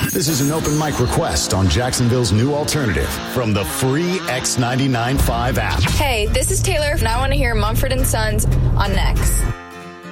This is an open mic request on Jacksonville's new alternative from the free X99.5 app. Hey, this is Taylor, and I want to hear Mumford & Sons on Next.